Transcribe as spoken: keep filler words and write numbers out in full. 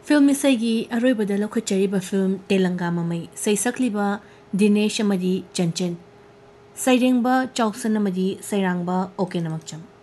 Film इसैगी अरोइबदा लौखचरिबा film Telanga Mamai सैसक्लिबा Dinesh अमदी Chanchan सैरेंगबा चौसन अमदी सैरांगबा ओकेनमकचम।